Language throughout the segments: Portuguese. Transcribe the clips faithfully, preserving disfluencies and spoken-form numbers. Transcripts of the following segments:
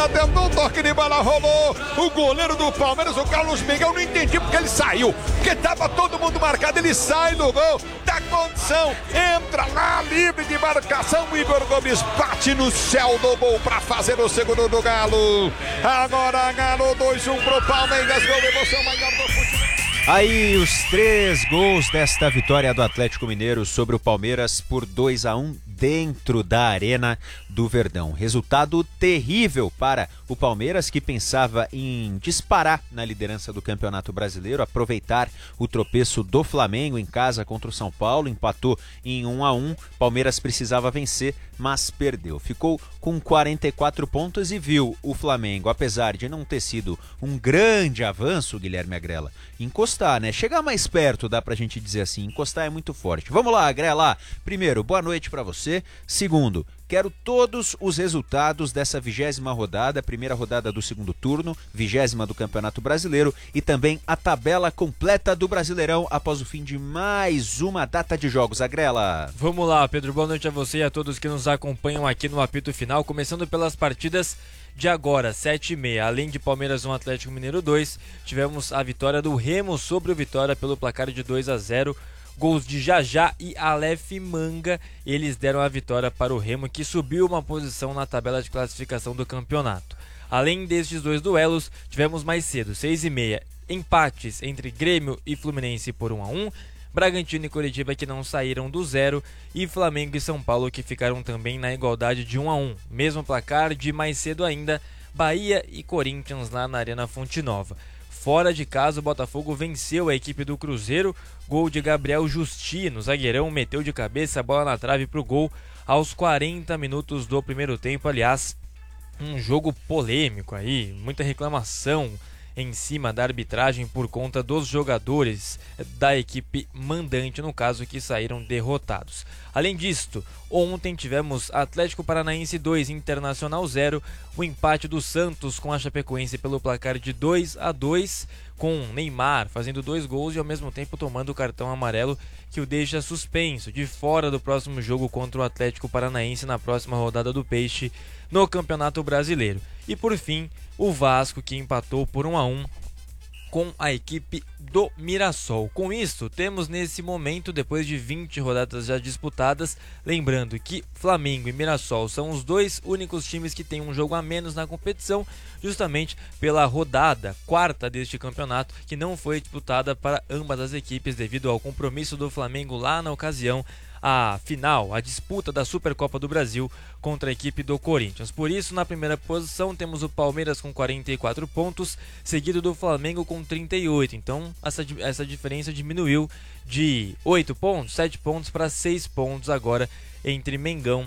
Arena, tentou um toque de bola, rolou. O goleiro do Palmeiras, o Carlos Miguel, não entendi porque ele saiu. Porque tava todo mundo marcado, ele sai do gol. Dá condição, entra lá, livre de marcação. O Igor Gomes bate no céu do gol para fazer o segundo do Galo. Agora Galo dois a um pro Palmeiras, gol de emoção maior do futebol. Aí os três gols desta vitória do Atlético Mineiro sobre o Palmeiras por dois a um dentro da Arena do Verdão. Resultado terrível para o Palmeiras, que pensava em disparar na liderança do Campeonato Brasileiro, aproveitar o tropeço do Flamengo em casa contra o São Paulo, empatou em um a um. Palmeiras precisava vencer, mas perdeu. Ficou com quarenta e quatro pontos e viu o Flamengo, apesar de não ter sido um grande avanço, Guilherme Agrela, encostar, né? Chegar mais perto, dá pra gente dizer assim, encostar é muito forte. Vamos lá, Agrela. Primeiro, boa noite pra você. Segundo, quero todos os resultados dessa vigésima rodada, primeira rodada do segundo turno, vigésima do Campeonato Brasileiro e também a tabela completa do Brasileirão após o fim de mais uma data de jogos. Agrela. Vamos lá, Pedro, boa noite a você e a todos que nos acompanham aqui no apito final, começando pelas partidas de agora, sete e meia. Além de Palmeiras um, Atlético Mineiro dois, tivemos a vitória do Remo sobre o Vitória pelo placar de dois a zero. Gols de Jajá e Aleph Manga, eles deram a vitória para o Remo, que subiu uma posição na tabela de classificação do campeonato. Além destes dois duelos, tivemos mais cedo, seis e meia, empates entre Grêmio e Fluminense por um a um, Bragantino e Coritiba que não saíram do zero e Flamengo e São Paulo que ficaram também na igualdade de um a um. Mesmo placar de mais cedo ainda, Bahia e Corinthians lá na Arena Fonte Nova. Fora de casa, o Botafogo venceu a equipe do Cruzeiro, gol de Gabriel Justino, zagueirão meteu de cabeça a bola na trave para o gol aos quarenta minutos do primeiro tempo. Aliás, um jogo polêmico aí, muita reclamação em cima da arbitragem por conta dos jogadores da equipe mandante, no caso, que saíram derrotados. Além disto, ontem tivemos Atlético Paranaense dois, Internacional zero, o empate do Santos com a Chapecoense pelo placar de dois a dois, com Neymar fazendo dois gols e ao mesmo tempo tomando o cartão amarelo que o deixa suspenso, de fora do próximo jogo contra o Atlético Paranaense na próxima rodada do Peixe no Campeonato Brasileiro. E por fim, o Vasco, que empatou por um a um com a equipe do Mirassol. Com isso, temos nesse momento, depois de vinte rodadas já disputadas, lembrando que Flamengo e Mirassol são os dois únicos times que têm um jogo a menos na competição, justamente pela rodada quarta deste campeonato, que não foi disputada para ambas as equipes devido ao compromisso do Flamengo lá na ocasião, a final, a disputa da Supercopa do Brasil contra a equipe do Corinthians. Por isso, na primeira posição temos o Palmeiras com quarenta e quatro pontos, seguido do Flamengo com trinta e oito. Então, essa, essa diferença diminuiu de oito pontos, sete pontos para seis pontos agora entre Mengão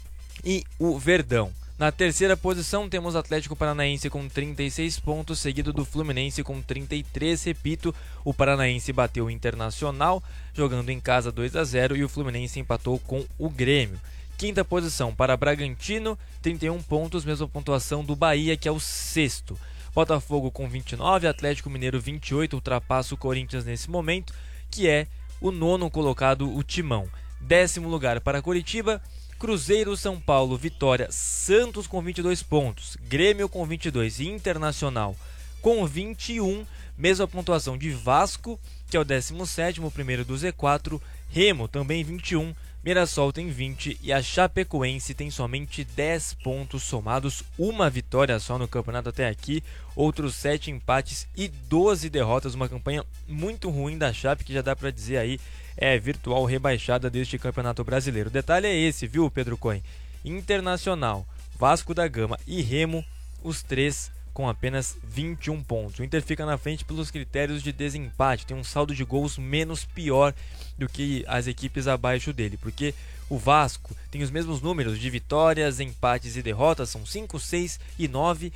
e o Verdão. Na terceira posição temos Atlético Paranaense com trinta e seis pontos, seguido do Fluminense com trinta e três. Repito, o Paranaense bateu o Internacional jogando em casa dois a zero e o Fluminense empatou com o Grêmio. Quinta posição para Bragantino, trinta e um pontos, mesma pontuação do Bahia, que é o sexto. Botafogo com vinte e nove, Atlético Mineiro vinte e oito, ultrapassa o Corinthians nesse momento, que é o nono colocado, o Timão. Décimo lugar para Coritiba, Cruzeiro, São Paulo, Vitória, Santos com vinte e dois pontos, Grêmio com vinte e dois e Internacional com vinte e um, mesma pontuação de Vasco, que é o décimo sétimo, o primeiro do Z quatro, Remo também vinte e um, Mirassol tem vinte e a Chapecoense tem somente dez pontos somados, uma vitória só no campeonato até aqui, outros sete empates e doze derrotas, uma campanha muito ruim da Chape, que já dá para dizer aí é virtual rebaixada deste Campeonato Brasileiro. O detalhe é esse, viu, Pedro Cohen? Internacional, Vasco da Gama e Remo, os três com apenas vinte e um pontos. O Inter fica na frente pelos critérios de desempate, tem um saldo de gols menos pior do que as equipes abaixo dele, porque o Vasco tem os mesmos números de vitórias, empates e derrotas, são cinco, seis e nove,